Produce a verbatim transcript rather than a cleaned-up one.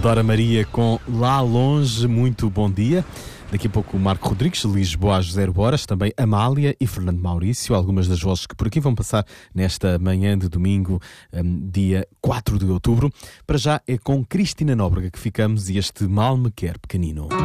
Dora Maria com Lá Longe, muito bom dia. Daqui a pouco o Marco Rodrigues, Lisboa às zero horas, também Amália e Fernando Maurício, algumas das vozes que por aqui vão passar nesta manhã de domingo, um, dia quatro de outubro. Para já é com Cristina Nóbrega que ficamos e este Mal Me Quer Pequenino.